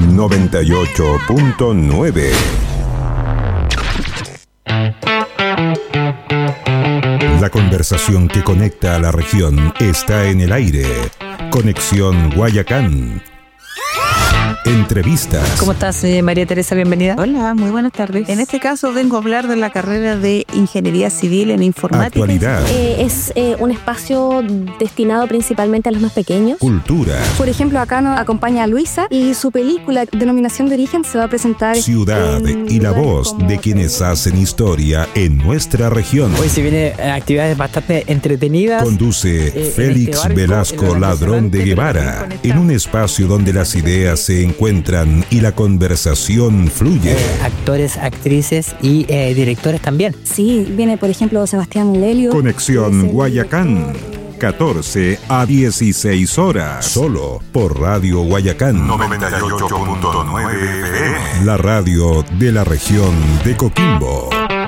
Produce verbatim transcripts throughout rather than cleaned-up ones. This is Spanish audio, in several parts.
noventa y ocho punto nueve. La conversación que conecta a la región está en el aire. Conexión Guayacán. Entrevistas. ¿Cómo estás, eh, María Teresa? Bienvenida. Hola, muy buenas tardes. En este caso vengo a hablar de la carrera de Ingeniería Civil en Informática. Actualidad. Eh, es eh, un espacio destinado principalmente a los más pequeños. Cultura. Por ejemplo, acá nos acompaña Luisa y su película Denominación de Origen se va a presentar. Ciudad y la voz de quienes hacen historia en nuestra región. Hoy se vienen actividades bastante entretenidas. Conduce eh, Félix este barco, Velasco Ladrón de Guevara, en un espacio donde las ideas se encuentran y la conversación fluye. Eh, actores, actrices y eh, directores también. Sí, viene por ejemplo Sebastián Lelio. Conexión Guayacán, catorce a dieciséis horas, solo por Radio Guayacán noventa y ocho punto nueve F M. La radio de la región de Coquimbo.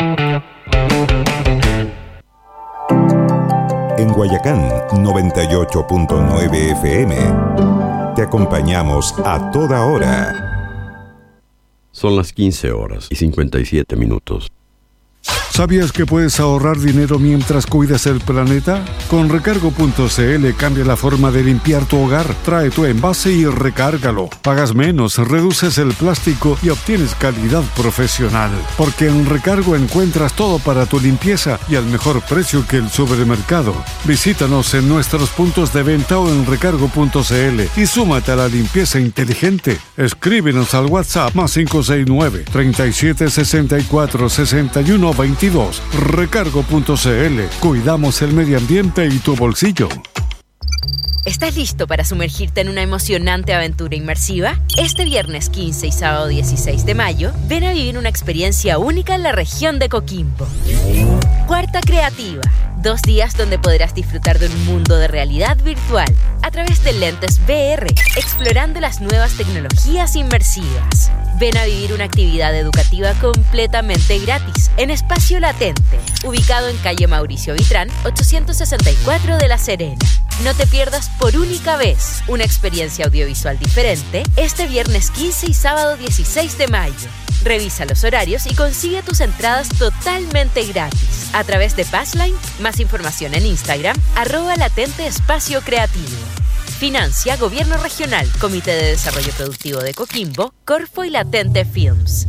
En Guayacán noventa y ocho punto nueve F M te acompañamos a toda hora. Son las quince horas y cincuenta y siete minutos. ¿Sabías que puedes ahorrar dinero mientras cuidas el planeta? Con recargo punto c l cambia la forma de limpiar tu hogar. Trae tu envase y recárgalo. Pagas menos, reduces el plástico y obtienes calidad profesional. Porque en Recargo encuentras todo para tu limpieza y al mejor precio que el supermercado. Visítanos en nuestros puntos de venta o en recargo punto c l y súmate a la limpieza inteligente. Escríbenos al WhatsApp más cinco seis nueve, treinta y siete sesenta y cuatro, sesenta y uno veintidós. recargo punto c l. Cuidamos el medio ambiente y tu bolsillo. ¿Estás listo para sumergirte en una emocionante aventura inmersiva? Este viernes quince y sábado dieciséis de mayo, ven a vivir una experiencia única en la región de Coquimbo. Cuarta Creativa. Dos días donde podrás disfrutar de un mundo de realidad virtual a través de lentes V R, explorando las nuevas tecnologías inmersivas. Ven a vivir una actividad educativa completamente gratis en Espacio Latente, ubicado en calle Mauricio Vitrán, ochocientos sesenta y cuatro de La Serena. No te pierdas por única vez una experiencia audiovisual diferente este viernes quince y sábado dieciséis de mayo. Revisa los horarios y consigue tus entradas totalmente gratis a través de Passline. Más información en Instagram, arroba latente espacio creativo. Financia Gobierno Regional, Comité de Desarrollo Productivo de Coquimbo, Corfo y Latente Films.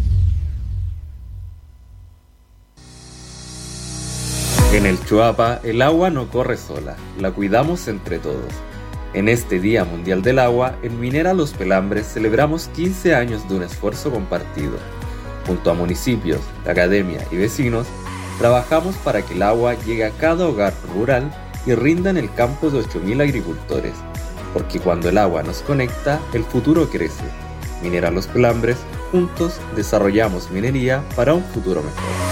En el Chuapa, el agua no corre sola, la cuidamos entre todos. En este Día Mundial del Agua, en Minera Los Pelambres celebramos quince años de un esfuerzo compartido. Junto a municipios, academia y vecinos, trabajamos para que el agua llegue a cada hogar rural y rinda en el campo de ocho mil agricultores. Porque cuando el agua nos conecta, el futuro crece. Minera Los Pelambres, juntos desarrollamos minería para un futuro mejor.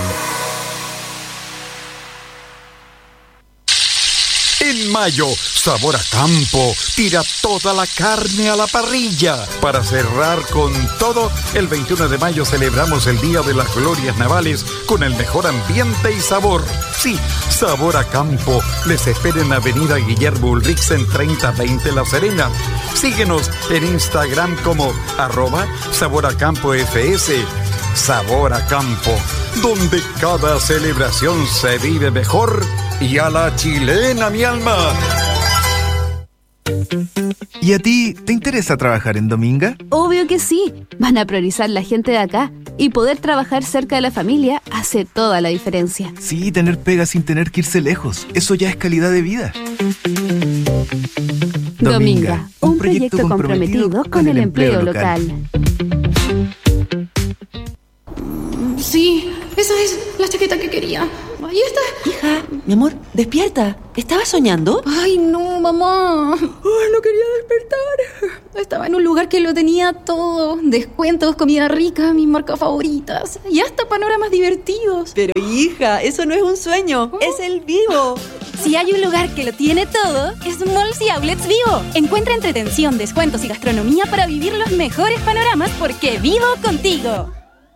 En mayo, Sabor a Campo tira toda la carne a la parrilla. Para cerrar con todo, el veintiuno de mayo celebramos el Día de las Glorias Navales con el mejor ambiente y sabor. Sí, Sabor a Campo les espera en Avenida Guillermo Ulrichsen treinta veinte La Serena. Síguenos en Instagram como arroba Sabor a Campo F S. Sabor a Campo, donde cada celebración se vive mejor y a la chilena, mi alma. ¿Y a ti te interesa trabajar en Dominga? Obvio que sí. Van a priorizar la gente de acá y poder trabajar cerca de la familia hace toda la diferencia. Sí, tener pega sin tener que irse lejos. Eso ya es calidad de vida. Dominga, un, un proyecto, proyecto comprometido, comprometido con el empleo local. local. Sí, esa es la chaqueta que quería. Ahí está. Hija, mi amor, despierta. ¿Estabas soñando? Ay, no, mamá. Ay, no quería despertar. Estaba en un lugar que lo tenía todo. Descuentos, comida rica, mis marcas favoritas. Y hasta panoramas divertidos. Pero hija, eso no es un sueño. ¿Oh? Es el Vivo. Si hay un lugar que lo tiene todo, es Malls y Outlets Vivo. Encuentra entretención, descuentos y gastronomía para vivir los mejores panoramas porque vivo contigo.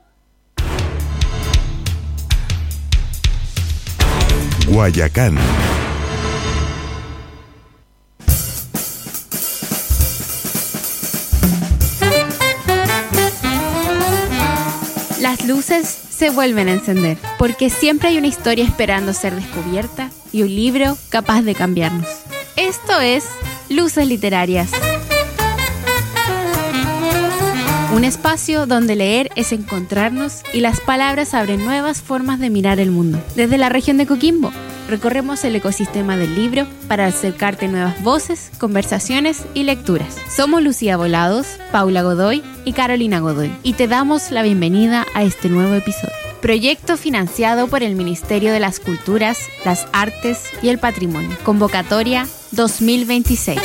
Guayacán. luces se vuelven a encender, porque siempre hay una historia esperando ser descubierta y un libro capaz de cambiarnos. Esto es Luces Literarias. Un espacio donde leer es encontrarnos y las palabras abren nuevas formas de mirar el mundo. Desde la región de Coquimbo, recorremos el ecosistema del libro para acercarte nuevas voces, conversaciones y lecturas. Somos Lucía Volados, Paula Godoy y Carolina Godoy y te damos la bienvenida a este nuevo episodio. Proyecto financiado por el Ministerio de las Culturas, las Artes y el Patrimonio. Convocatoria dos mil veintiséis.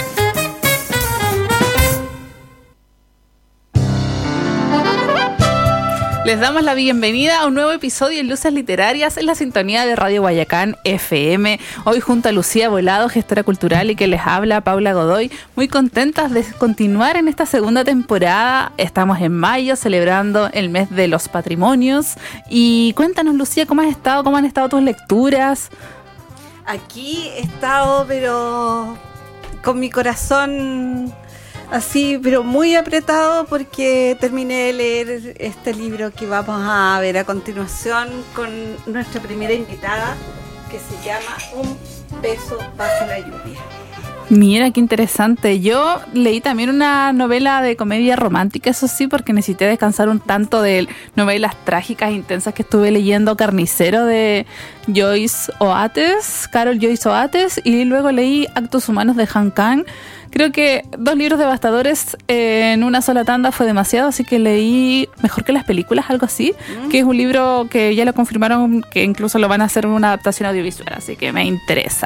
Les damos la bienvenida a un nuevo episodio en Luces Literarias en la sintonía de Radio Guayacán F M. Hoy junto a Lucía Volado, gestora cultural, y que les habla Paula Godoy, muy contentas de continuar en esta segunda temporada. Estamos en mayo celebrando el mes de los patrimonios. Y cuéntanos, Lucía, ¿cómo has estado? ¿Cómo han estado tus lecturas? Aquí he estado, pero con mi corazón así, pero muy apretado, porque terminé de leer este libro que vamos a ver a continuación con nuestra primera invitada, que se llama Un beso bajo la lluvia. Mira, qué interesante. Yo leí también una novela de comedia romántica, eso sí, porque necesité descansar un tanto de novelas trágicas e intensas que estuve leyendo. Carnicero de Joyce Oates, Carol Joyce Oates, y luego leí Actos Humanos de Han Kang. Creo que dos libros devastadores en una sola tanda fue demasiado, así que leí Mejor que las películas, algo así, mm. que es un libro que ya lo confirmaron que incluso lo van a hacer en una adaptación audiovisual, así que me interesa.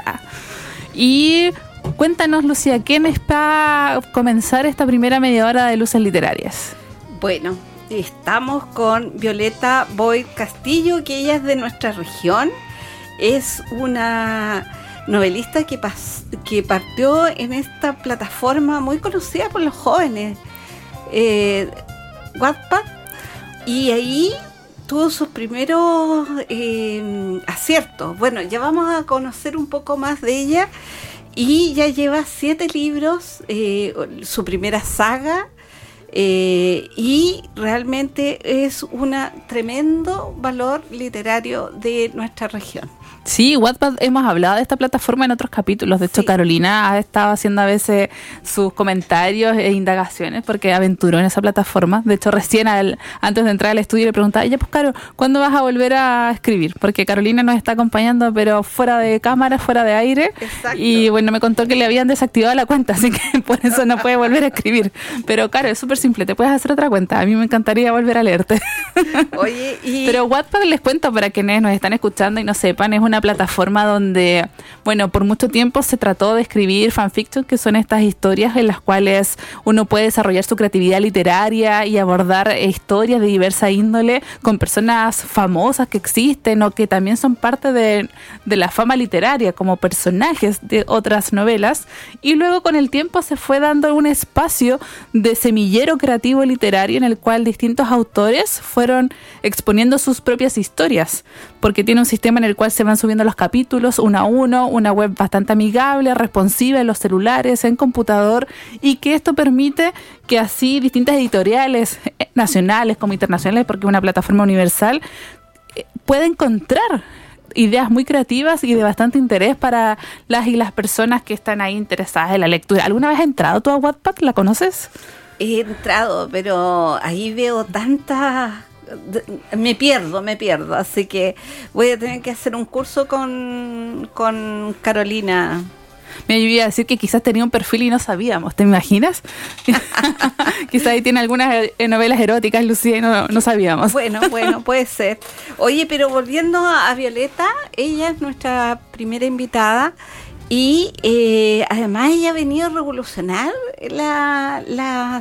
Y cuéntanos, Lucía, ¿quién está a comenzar esta primera media hora de Luces Literarias? Bueno, estamos con Violeta Boyd Castillo, que ella es de nuestra región. Es una novelista que, pas- que partió en esta plataforma muy conocida por los jóvenes, eh, Wattpad, y ahí tuvo sus primeros eh, aciertos. Bueno, ya vamos a conocer un poco más de ella, y ya lleva siete libros, eh, su primera saga, eh, y realmente es un tremendo valor literario de nuestra región. Sí, Wattpad, hemos hablado de esta plataforma en otros capítulos. De hecho, sí, Carolina ha estado haciendo a veces sus comentarios e indagaciones porque aventuró en esa plataforma. De hecho, recién al, antes de entrar al estudio le preguntaba, ya pues Caro, ¿cuándo vas a volver a escribir? Porque Carolina nos está acompañando, pero fuera de cámara, fuera de aire. Exacto. Y bueno, me contó que le habían desactivado la cuenta, así que por eso no puede volver a escribir. Pero Caro, es súper simple, te puedes hacer otra cuenta. A mí me encantaría volver a leerte. Oye, y... Pero Wattpad, les cuento para quienes nos están escuchando y no sepan, es una plataforma donde, bueno, por mucho tiempo se trató de escribir fanfiction, que son estas historias en las cuales uno puede desarrollar su creatividad literaria y abordar historias de diversa índole con personas famosas que existen o que también son parte de, de la fama literaria como personajes de otras novelas. Y luego con el tiempo se fue dando un espacio de semillero creativo literario en el cual distintos autores fueron exponiendo sus propias historias, porque tiene un sistema en el cual se van subiendo los capítulos uno a uno, una web bastante amigable, responsiva en los celulares, en computador, y que esto permite que así distintas editoriales nacionales como internacionales, porque es una plataforma universal, pueda encontrar ideas muy creativas y de bastante interés para las y las personas que están ahí interesadas en la lectura. ¿Alguna vez has entrado tú a Wattpad? ¿La conoces? He entrado, pero ahí veo tantas... Me pierdo, me pierdo, así que voy a tener que hacer un curso con, con Carolina. Me iba a decir que quizás tenía un perfil y no sabíamos, ¿te imaginas? Quizás ahí tiene algunas novelas eróticas, Lucía, y no, no sabíamos. Bueno, bueno, puede ser. Oye, pero volviendo a, a Violeta, ella es nuestra primera invitada. Y eh, además ella ha venido a revolucionar la, las...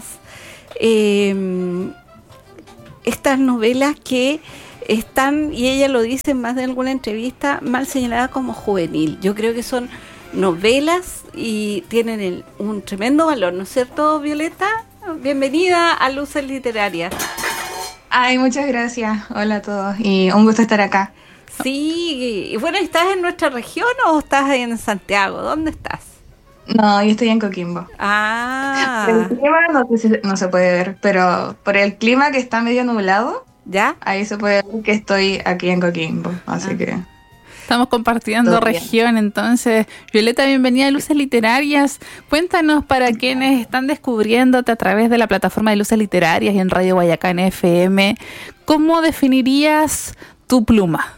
Eh, estas novelas que están, y ella lo dice en más de alguna entrevista, mal señaladas como juvenil. Yo creo que son novelas y tienen el, un tremendo valor, ¿no es cierto, Violeta? Bienvenida a Luces Literarias. Ay, muchas gracias. Hola a todos y un gusto estar acá. Sí, y bueno, ¿estás en nuestra región o estás en Santiago? ¿Dónde estás? No, yo estoy en Coquimbo. Ah. El clima no, no se puede ver, pero por el clima que está medio nublado, ¿Ya? Ahí se puede ver que estoy aquí en Coquimbo, así ah. que... Estamos compartiendo región, entonces. Violeta, bienvenida a Luces Literarias. Cuéntanos, para quienes están descubriéndote a través de la plataforma de Luces Literarias y en Radio Guayacán F M, ¿cómo definirías tu pluma?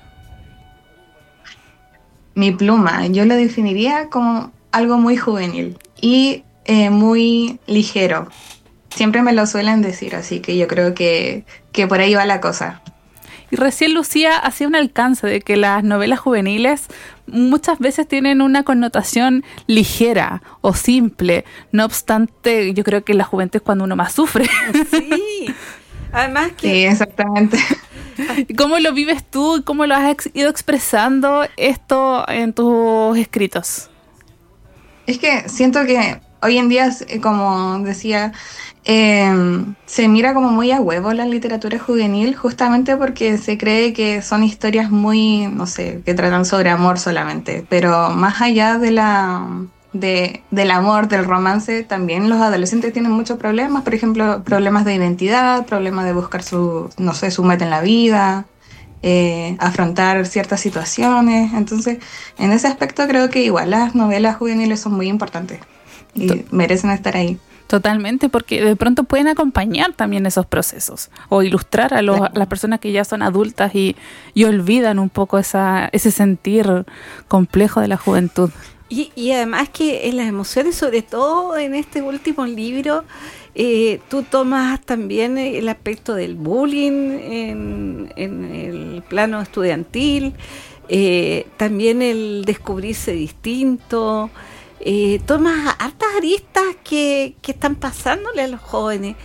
Mi pluma, yo lo definiría como algo muy juvenil y eh, muy ligero. Siempre me lo suelen decir, así que yo creo que, que por ahí va la cosa. Y recién Lucía hacía un alcance de que las novelas juveniles muchas veces tienen una connotación ligera o simple. No obstante, yo creo que la juventud es cuando uno más sufre. Sí, además que... Sí, exactamente. ¿Cómo lo vives tú y cómo lo has ex- ido expresando esto en tus escritos? Es que siento que hoy en día, como decía... Eh, se mira como muy a huevo la literatura juvenil, justamente porque se cree que son historias muy, no sé, que tratan sobre amor solamente, pero más allá de la, de, del amor, del romance, también los adolescentes tienen muchos problemas, por ejemplo, problemas de identidad, problemas de buscar su, no sé, su meta en la vida, eh, afrontar ciertas situaciones. Entonces, en ese aspecto creo que igual las novelas juveniles son muy importantes y to- merecen estar ahí. Totalmente, porque de pronto pueden acompañar también esos procesos o ilustrar a, los, a las personas que ya son adultas y, y olvidan un poco esa, ese sentir complejo de la juventud. Y, y además que en las emociones, sobre todo en este último libro, eh, tú tomas también el aspecto del bullying en, en el plano estudiantil, eh, también el descubrirse distinto. Eh, tomas hartas aristas que, que están pasándole a los jóvenes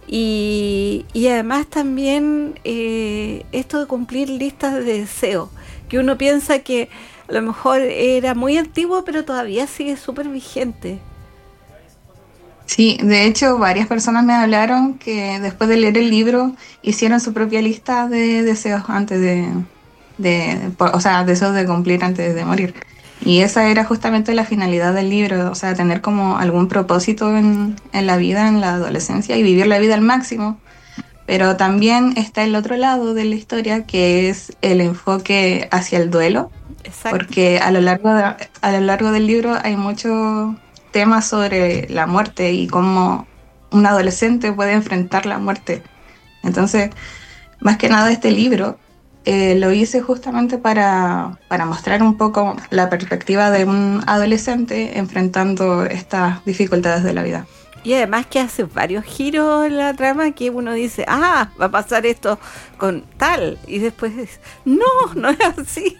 y, y además también eh, esto de cumplir listas de deseos, que uno piensa que a lo mejor era muy antiguo pero todavía sigue súper vigente. Sí, de hecho varias personas me hablaron que después de leer el libro hicieron su propia lista de deseos antes de, de o sea, deseos de cumplir antes de morir. Y esa era justamente la finalidad del libro, o sea, tener como algún propósito en, en la vida, en la adolescencia y vivir la vida al máximo. Pero también está el otro lado de la historia, que es el enfoque hacia el duelo. Exacto. Porque a lo largo de, a lo largo del libro hay muchos temas sobre la muerte y cómo un adolescente puede enfrentar la muerte. Entonces, más que nada este libro Eh, lo hice justamente para, para mostrar un poco la perspectiva de un adolescente enfrentando estas dificultades de la vida. Y además que hace varios giros en la trama que uno dice, ah, va a pasar esto con tal, y después dice, no, no es así.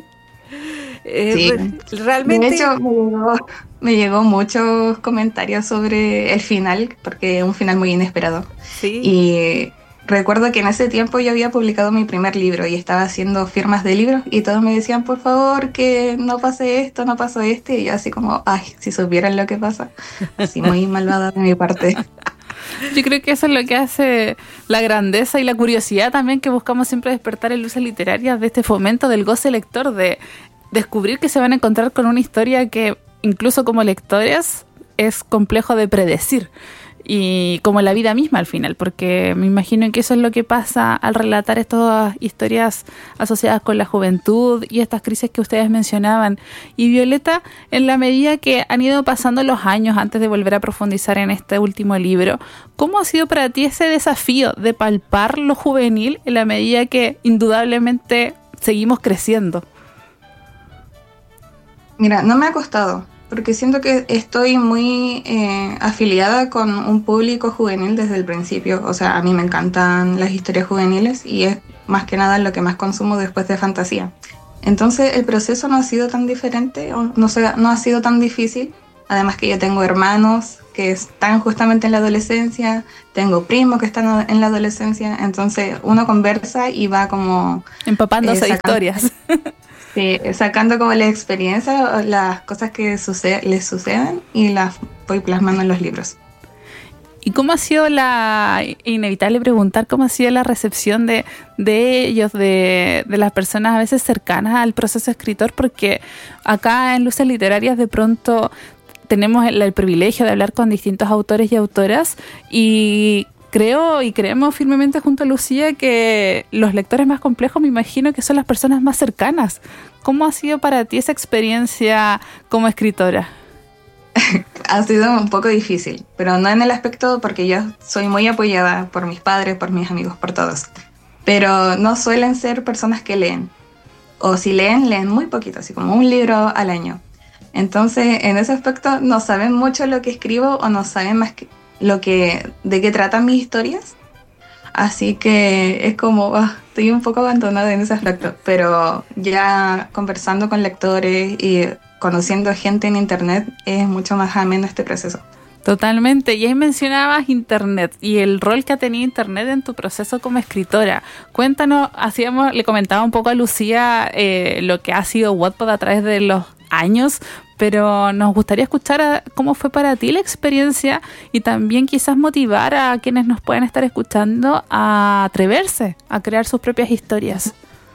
eh, sí. re- realmente... De hecho, me llegó, me llegó muchos comentarios sobre el final, porque es un final muy inesperado. Sí. Y recuerdo que en ese tiempo yo había publicado mi primer libro y estaba haciendo firmas de libros y todos me decían, por favor, que no pase esto, no pasó este. Y yo así como, ay, si supieran lo que pasa. Así muy malvada de mi parte. Yo creo que eso es lo que hace la grandeza y la curiosidad también que buscamos siempre despertar en Luces Literarias, de este fomento del goce lector, de descubrir que se van a encontrar con una historia que incluso como lectores es complejo de predecir. Y como la vida misma al final, porque me imagino que eso es lo que pasa al relatar estas historias asociadas con la juventud y estas crisis que ustedes mencionaban. Y Violeta, en la medida que han ido pasando los años antes de volver a profundizar en este último libro, ¿cómo ha sido para ti ese desafío de palpar lo juvenil en la medida que indudablemente seguimos creciendo? Mira, no me ha costado, porque siento que estoy muy eh, afiliada con un público juvenil desde el principio. O sea, a mí me encantan las historias juveniles y es más que nada lo que más consumo después de fantasía. Entonces el proceso no ha sido tan diferente, no, sé, no ha sido tan difícil. Además que yo tengo hermanos que están justamente en la adolescencia, tengo primos que están en la adolescencia, entonces uno conversa y va como... empapándose eh, de historias. Sí, sacando como la experiencia, las cosas que sucede, les suceden y las voy plasmando en los libros. ¿Y cómo ha sido la, inevitable preguntar, cómo ha sido la recepción de, de ellos, de, de las personas a veces cercanas al proceso escritor? Porque acá en Luces Literarias de pronto tenemos el, el privilegio de hablar con distintos autores y autoras y creo y creemos firmemente junto a Lucía que los lectores más complejos me imagino que son las personas más cercanas. ¿Cómo ha sido para ti esa experiencia como escritora? Ha sido un poco difícil, pero no en el aspecto porque yo soy muy apoyada por mis padres, por mis amigos, por todos. Pero no suelen ser personas que leen. O si leen, leen muy poquito, así como un libro al año. Entonces, en ese aspecto, no saben mucho lo que escribo o no saben más que lo que de qué tratan mis historias. Así que es como, oh, estoy un poco abandonada en ese aspecto. Pero ya conversando con lectores y conociendo gente en internet es mucho más ameno este proceso. Totalmente. Y ahí mencionabas internet y el rol que ha tenido internet en tu proceso como escritora. Cuéntanos, hacíamos, le comentaba un poco a Lucía eh, lo que ha sido Wattpad a través de los años, pero nos gustaría escuchar a, cómo fue para ti la experiencia y también quizás motivar a quienes nos pueden estar escuchando a atreverse a crear sus propias historias.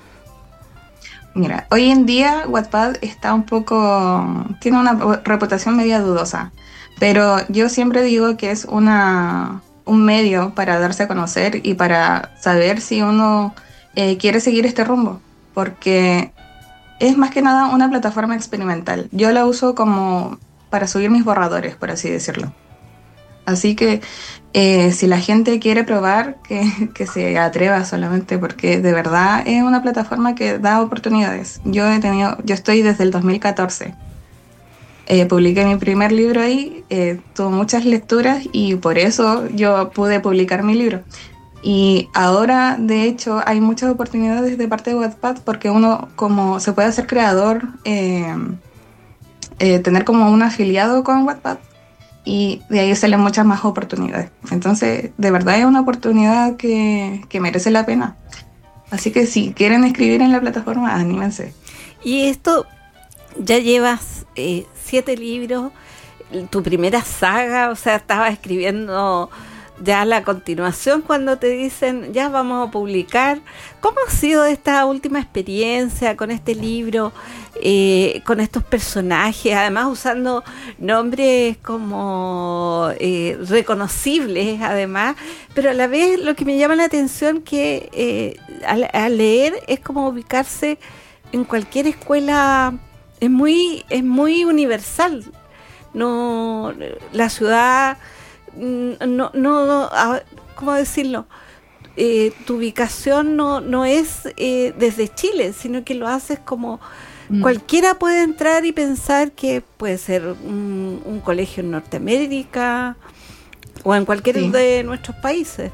Mira, hoy en día Wattpad está un poco, tiene una reputación media dudosa, pero yo siempre digo que es una, un medio para darse a conocer y para saber si uno eh, quiere seguir este rumbo, porque es más que nada una plataforma experimental. Yo la uso como para subir mis borradores, por así decirlo. Así que eh, si la gente quiere probar, que, que se atreva solamente, porque de verdad es una plataforma que da oportunidades. Yo he tenido, yo estoy desde el dos mil catorce. Eh, publiqué mi primer libro ahí, eh, tuvo muchas lecturas y por eso yo pude publicar mi libro. Y ahora, de hecho, hay muchas oportunidades de parte de Wattpad porque uno como se puede hacer creador, eh, eh, tener como un afiliado con Wattpad y de ahí salen muchas más oportunidades. Entonces, de verdad es una oportunidad que, que merece la pena. Así que si quieren escribir en la plataforma, anímense. Y esto, ya llevas eh, siete libros, tu primera saga, o sea, estabas escribiendo ya la continuación cuando te dicen ya vamos a publicar. ¿Cómo ha sido esta última experiencia con este libro, eh, con estos personajes, además usando nombres como eh, reconocibles además, pero a la vez lo que me llama la atención que eh, al, al leer es como ubicarse en cualquier escuela, es muy, es muy universal. No, la ciudad no, no, ¿cómo decirlo? Eh, tu ubicación no, no es eh, desde Chile, sino que lo haces como mm. cualquiera puede entrar y pensar que puede ser un, un colegio en Norteamérica o en cualquier sí. de nuestros países.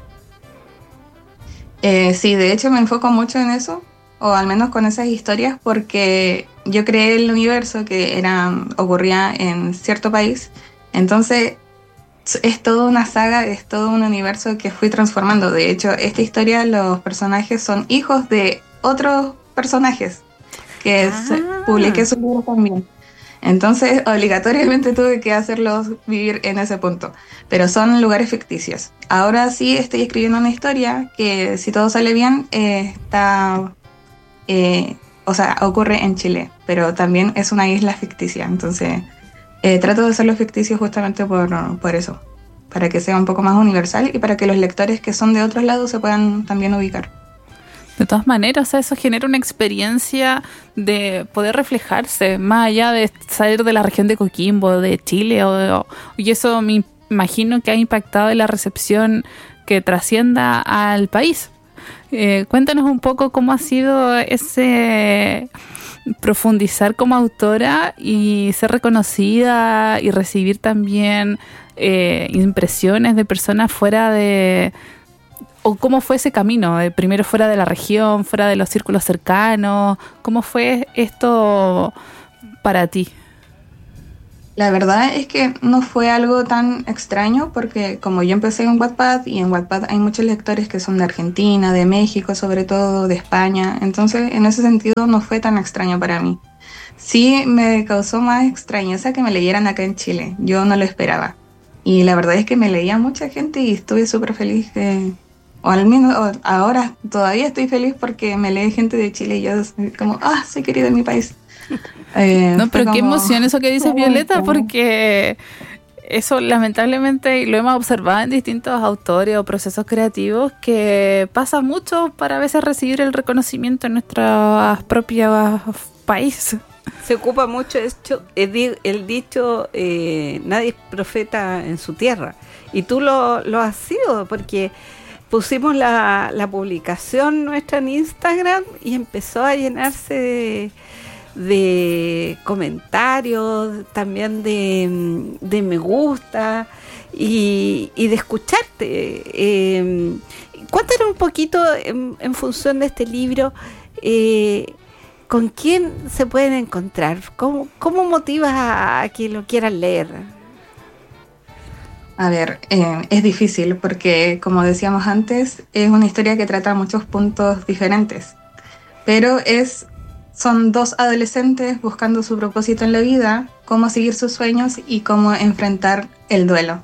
Eh, sí, de hecho me enfoco mucho en eso, o al menos con esas historias, porque yo creé el universo que era, ocurría en cierto país, entonces es toda una saga, es todo un universo que fui transformando. De hecho, esta historia, los personajes son hijos de otros personajes que ah. se, publiqué su libro también. Entonces, obligatoriamente tuve que hacerlos vivir en ese punto. Pero son lugares ficticios. Ahora sí estoy escribiendo una historia que, si todo sale bien, eh, está... Eh, o sea, ocurre en Chile, pero también es una isla ficticia. Entonces... Eh, trato de hacerlo ficticio justamente por, por eso, para que sea un poco más universal y para que los lectores que son de otros lados se puedan también ubicar. De todas maneras, eso genera una experiencia de poder reflejarse, más allá de salir de la región de Coquimbo, de Chile, o, o, y eso me imagino que ha impactado en la recepción que trascienda al país. Eh, cuéntanos un poco cómo ha sido ese... profundizar como autora y ser reconocida y recibir también eh, impresiones de personas fuera de... ¿O cómo fue ese camino? De primero fuera de la región, fuera de los círculos cercanos. ¿Cómo fue esto para ti? La verdad es que no fue algo tan extraño porque como yo empecé en Wattpad y en Wattpad hay muchos lectores que son de Argentina, de México sobre todo, de España, entonces en ese sentido no fue tan extraño para mí. Sí me causó más extrañeza que me leyeran acá en Chile, yo no lo esperaba. Y la verdad es que me leía mucha gente y estuve súper feliz de... O al menos o ahora todavía estoy feliz porque me lee gente de Chile y yo soy como, ah, soy querida en mi país. Eh, no, pero como... qué emoción eso que dices, Violeta, porque eso lamentablemente lo hemos observado en distintos autores o procesos creativos, que pasa mucho para a veces recibir el reconocimiento en nuestros propios países. Se ocupa mucho esto, el, el dicho, eh, nadie es profeta en su tierra. Y tú lo, lo has sido, porque pusimos la, la publicación nuestra en Instagram y empezó a llenarse de, de comentarios, también de, de me gusta y, y de escucharte. Eh, cuéntanos un poquito en, en función de este libro, eh, ¿con quién se pueden encontrar? ¿Cómo, cómo motivas a, a que lo quieran leer? A ver, eh, es difícil porque, como decíamos antes, es una historia que trata muchos puntos diferentes, pero es, son dos adolescentes buscando su propósito en la vida, cómo seguir sus sueños y cómo enfrentar el duelo.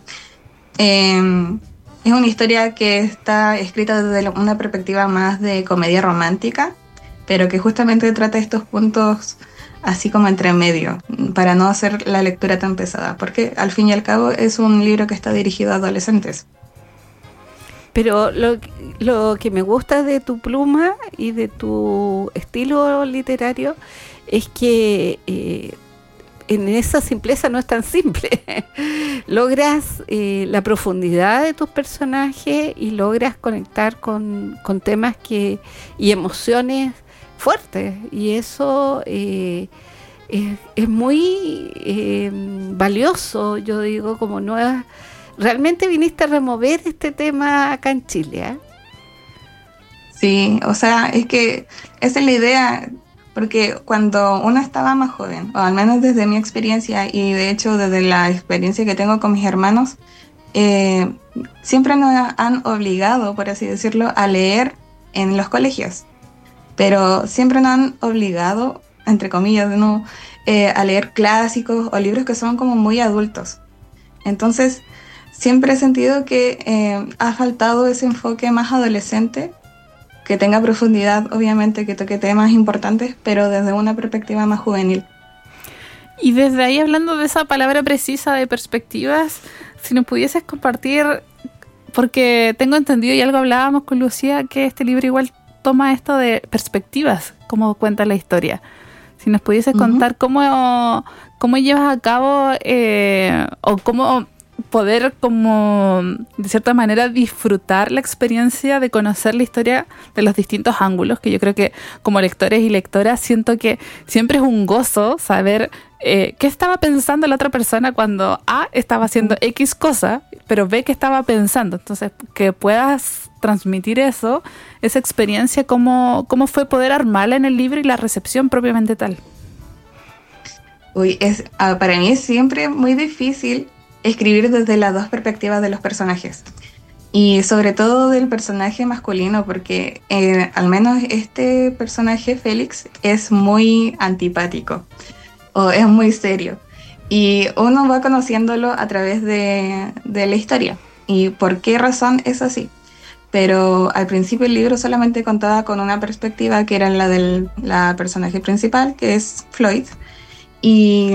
Eh, es una historia que está escrita desde una perspectiva más de comedia romántica, pero que justamente trata estos puntos así como entre medio, para no hacer la lectura tan pesada, porque al fin y al cabo es un libro que está dirigido a adolescentes. Pero lo, lo que me gusta de tu pluma y de tu estilo literario es que eh, en esa simpleza no es tan simple. Logras eh, la profundidad de tus personajes y logras conectar con, con temas que y emociones fuertes, y eso eh, es, es muy eh, valioso, yo digo, como nuevas. ¿Realmente viniste a remover este tema acá en Chile? ¿eh? Sí, o sea, es que esa es la idea, porque cuando uno estaba más joven, o al menos desde mi experiencia, y de hecho desde la experiencia que tengo con mis hermanos, eh, siempre nos han obligado, por así decirlo, a leer en los colegios. Pero siempre nos han obligado, entre comillas, ¿no? eh, a leer clásicos o libros que son como muy adultos. Entonces, siempre he sentido que eh, ha faltado ese enfoque más adolescente, que tenga profundidad, obviamente, que toque temas importantes, pero desde una perspectiva más juvenil. Y desde ahí, hablando de esa palabra precisa de perspectivas, si nos pudieses compartir, porque tengo entendido y algo hablábamos con Lucía, que este libro igual toma esto de perspectivas, como cuenta la historia. Si nos pudieses uh-huh. contar cómo, cómo llevas a cabo eh, o cómo poder, como de cierta manera, disfrutar la experiencia de conocer la historia de los distintos ángulos, que yo creo que como lectores y lectoras siento que siempre es un gozo saber eh, qué estaba pensando la otra persona cuando A estaba haciendo X cosa, pero B qué estaba pensando. Entonces, que puedas transmitir eso, esa experiencia, cómo, cómo fue poder armarla en el libro y la recepción propiamente tal. Uy, es, uh, para mí es siempre muy difícil escribir desde las dos perspectivas de los personajes, y sobre todo del personaje masculino, porque eh, al menos este personaje, Félix, es muy antipático o es muy serio, y uno va conociéndolo a través de, de la historia y por qué razón es así. Pero al principio el libro solamente contaba con una perspectiva, que era la del la personaje principal, que es Floyd, y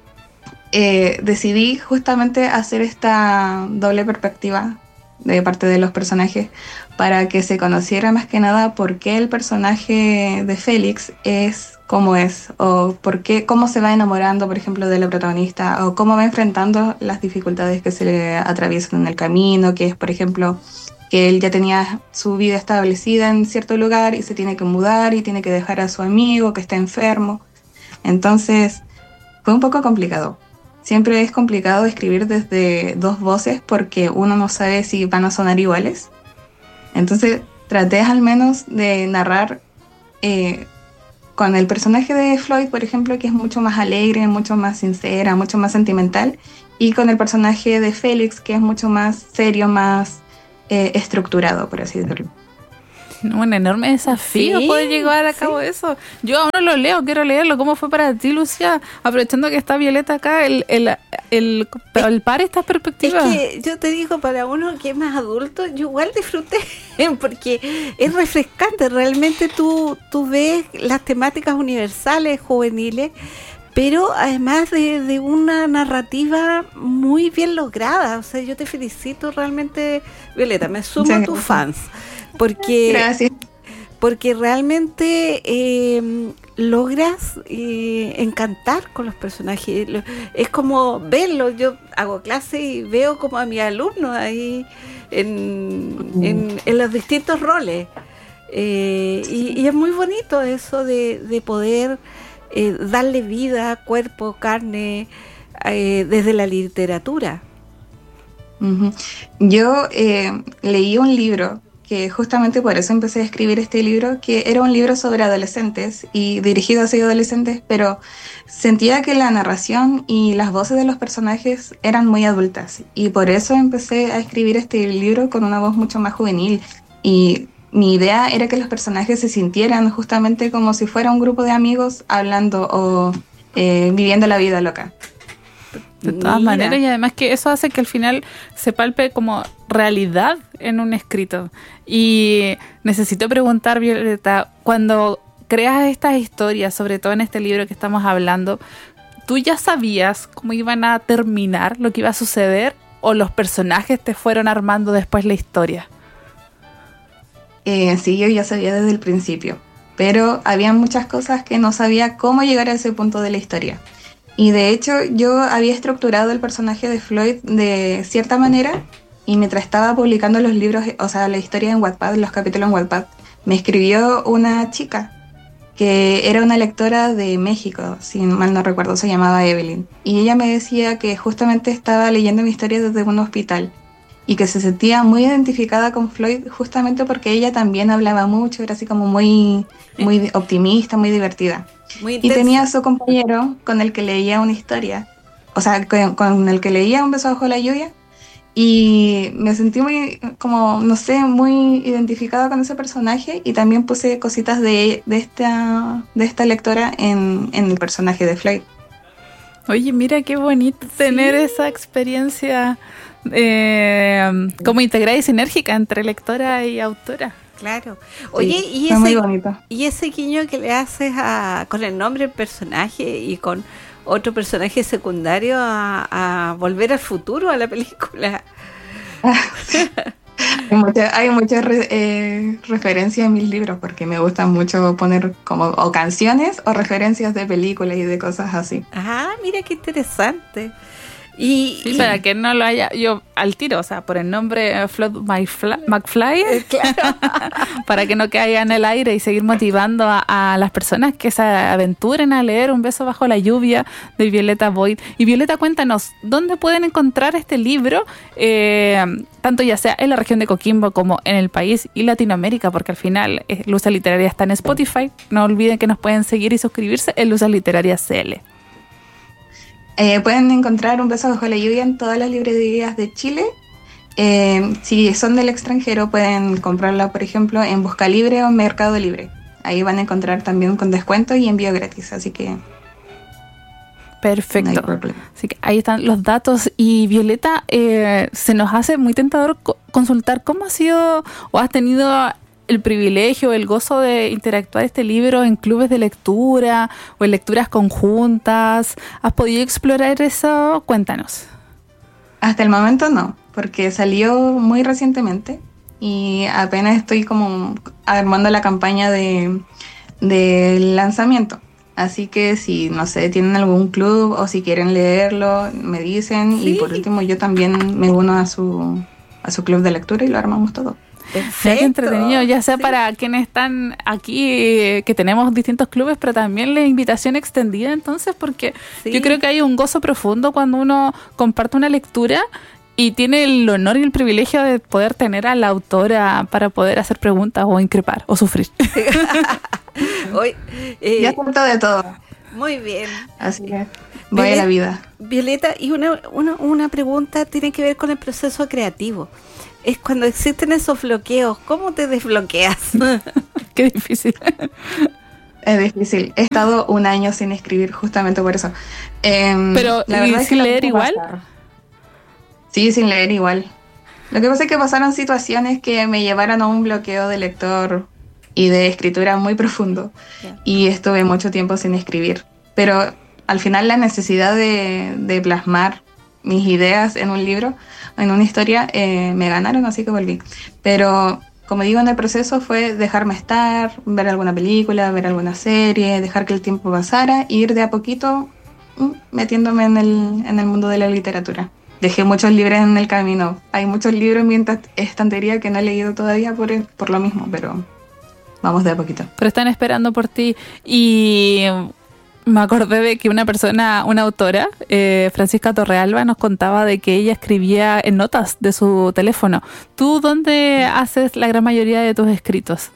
eh, decidí justamente hacer esta doble perspectiva de parte de los personajes para que se conociera más que nada por qué el personaje de Félix es como es, o por qué, cómo se va enamorando, por ejemplo, de la protagonista, o cómo va enfrentando las dificultades que se le atraviesan en el camino, que es, por ejemplo, que él ya tenía su vida establecida en cierto lugar y se tiene que mudar y tiene que dejar a su amigo que está enfermo. Entonces, fue un poco complicado. Siempre es complicado escribir desde dos voces porque uno no sabe si van a sonar iguales. Entonces, traté al menos de narrar eh, con el personaje de Floyd, por ejemplo, que es mucho más alegre, mucho más sincera, mucho más sentimental, y con el personaje de Félix, que es mucho más serio, más Eh, estructurado, por así decirlo. Un enorme desafío, sí, poder llevar a cabo sí. eso. Yo aún no lo leo, quiero leerlo. ¿Cómo fue para ti, Lucía? Aprovechando que está Violeta acá, el, el, el, el, el par estas perspectivas. Es que yo te digo, para uno que es más adulto, yo igual disfruté, porque es refrescante. Realmente tú, tú ves las temáticas universales, juveniles, pero además de, de una narrativa muy bien lograda. O sea, yo te felicito realmente, Violeta, me sumo a tus fans, porque, Gracias. porque realmente eh, logras eh, encantar con los personajes. Es como verlo, yo hago clase y veo como a mis alumnos ahí en, en, en los distintos roles. Eh, y, y es muy bonito eso de, de poder eh, darle vida, cuerpo, carne, eh, desde la literatura. Uh-huh. Yo eh, leí un libro que justamente por eso empecé a escribir este libro, que era un libro sobre adolescentes y dirigido hacia adolescentes, pero sentía que la narración y las voces de los personajes eran muy adultas, y por eso empecé a escribir este libro con una voz mucho más juvenil. Y mi idea era que los personajes se sintieran justamente como si fuera un grupo de amigos hablando o eh, viviendo la vida loca. De todas Mira. maneras, y además que eso hace que al final se palpe como realidad en un escrito. Y necesito preguntar, Violeta, cuando creas estas historias, sobre todo en este libro que estamos hablando, ¿tú ya sabías cómo iban a terminar, lo que iba a suceder, o los personajes te fueron armando después la historia? Eh, sí, yo ya sabía desde el principio, pero había muchas cosas que no sabía cómo llegar a ese punto de la historia. Y de hecho yo había estructurado el personaje de Floyd de cierta manera, y mientras estaba publicando los libros, o sea, la historia en Wattpad, los capítulos en Wattpad, me escribió una chica que era una lectora de México, si mal no recuerdo, se llamaba Evelyn. Y ella me decía que justamente estaba leyendo mi historia desde un hospital, y que se sentía muy identificada con Floyd justamente porque ella también hablaba mucho, era así como muy, muy optimista, muy divertida. Muy y tenía a su compañero con el que leía una historia, o sea, con, con el que leía Un beso bajo la lluvia, y me sentí muy, como, no sé, muy identificada con ese personaje, y también puse cositas de, de, esta, de esta lectora en, en el personaje de Floyd. Oye, mira qué bonito tener ¿Sí? esa experiencia eh, como integrada y sinérgica entre lectora y autora. Claro. Oye, sí, y, ese, y ese guiño que le haces a, con el nombre del personaje y con otro personaje secundario a, a Volver al Futuro, a la película. Hay muchas hay mucha re, eh, referencias en mis libros, porque me gusta mucho poner como o canciones o referencias de películas y de cosas así. Ah, mira qué interesante. Y, sí, y para que no lo haya, yo al tiro, o sea, por el nombre uh, Floyd McFly, eh, claro. Para que no caiga en el aire y seguir motivando a, a las personas que se aventuren a leer Un beso bajo la lluvia de Violeta Boyd. Y Violeta, cuéntanos, ¿dónde pueden encontrar este libro? Eh, tanto ya sea en la región de Coquimbo como en el país y Latinoamérica, porque al final eh, Luces Literarias está en Spotify. No olviden que nos pueden seguir y suscribirse en Luces Literarias C L. Eh, pueden encontrar Un beso bajo la lluvia en todas las librerías de Chile. Eh, si son del extranjero, pueden comprarla, por ejemplo, en Busca Libre o Mercado Libre. Ahí van a encontrar también con descuento y envío gratis, así que... Perfecto. No hay problema. Así que ahí están los datos. Y Violeta, eh, se nos hace muy tentador co- consultar cómo ha sido o has tenido el privilegio, el gozo de interactuar este libro en clubes de lectura o en lecturas conjuntas. ¿Has podido explorar eso? Cuéntanos. Hasta el momento no, porque salió muy recientemente y apenas estoy como armando la campaña de, de lanzamiento. Así que si, no sé, tienen algún club o si quieren leerlo, me dicen. Sí. Y por último yo también me uno a su, a su club de lectura y lo armamos todo. Perfecto. Entretenido, ya sea sí. para quienes están aquí, que tenemos distintos clubes, pero también la invitación extendida, entonces, porque sí. yo creo que hay un gozo profundo cuando uno comparte una lectura y tiene el honor y el privilegio de poder tener a la autora para poder hacer preguntas o increpar o sufrir. Hoy, eh, ya cuento de todo. Muy bien. Así que voy Violeta, a la vida. Violeta, y una, una, una pregunta tiene que ver con el proceso creativo. Es cuando existen esos bloqueos, ¿cómo te desbloqueas? Qué difícil. Es difícil. He estado un año sin escribir justamente por eso. Eh, Pero, la verdad ¿y sin leer igual? Pasar. Sí, sin leer igual. Lo que pasa es que pasaron situaciones que me llevaron a un bloqueo de lector y de escritura muy profundo. Yeah. Y estuve mucho tiempo sin escribir. Pero al final la necesidad de, de plasmar mis ideas en un libro, en una historia, eh, me ganaron, así que volví. Pero como digo, en el proceso fue dejarme estar, ver alguna película, ver alguna serie, dejar que el tiempo pasara e ir de a poquito metiéndome en el, en el mundo de la literatura. Dejé muchos libros en el camino. Hay muchos libros en mi estantería que no he leído todavía por, por lo mismo, pero vamos de a poquito. Pero están esperando por ti. Y me acordé de que una persona, una autora, eh, Francisca Torrealba, nos contaba de que ella escribía en notas de su teléfono. ¿Tú dónde haces la gran mayoría de tus escritos?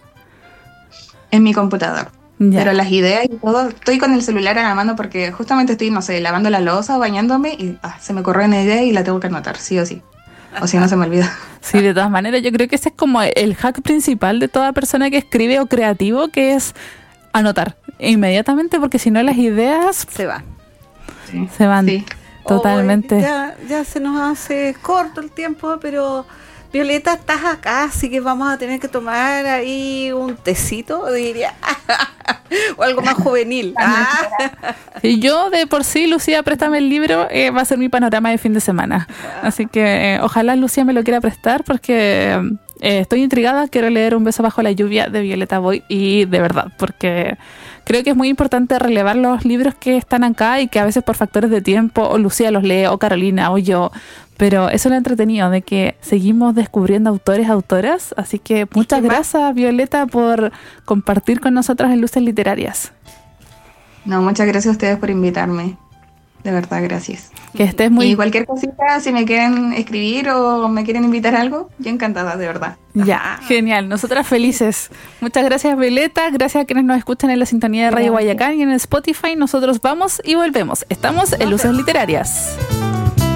En mi computador. Ya. Pero las ideas y todo, estoy con el celular a la mano porque justamente estoy, no sé, lavando la loza o bañándome y ah, se me ocurre una idea y la tengo que anotar, sí o sí. O si no, se me olvida. Sí, de todas maneras, yo creo que ese es como el hack principal de toda persona que escribe o creativo, que es anotar inmediatamente, porque si no las ideas se van. Sí. Se van sí. totalmente. Oh, ya, ya se nos hace corto el tiempo, pero Violeta, estás acá, así que vamos a tener que tomar ahí un tecito, diría, o algo más juvenil. Ah. Y yo de por sí, Lucía, préstame el libro, eh, va a ser mi panorama de fin de semana. Así que eh, ojalá Lucía me lo quiera prestar porque eh, estoy intrigada, quiero leer Un beso bajo la lluvia de Violeta Boyd y de verdad, porque creo que es muy importante relevar los libros que están acá y que a veces por factores de tiempo o Lucía los lee o Carolina o yo. Pero eso es lo entretenido, de que seguimos descubriendo autores, autoras. Así que muchas gracias, Violeta, por compartir con nosotros en Luces Literarias. No, muchas gracias a ustedes por invitarme. De verdad, gracias. Que estés muy... Y cualquier cosita, si me quieren escribir o me quieren invitar a algo, yo encantada, de verdad. Ya, genial. Nosotras felices. Muchas gracias, Violeta. Gracias a quienes nos escuchan en la sintonía de Radio Guayacán y en el Spotify. Nosotros vamos y volvemos. Estamos en Luces Literarias.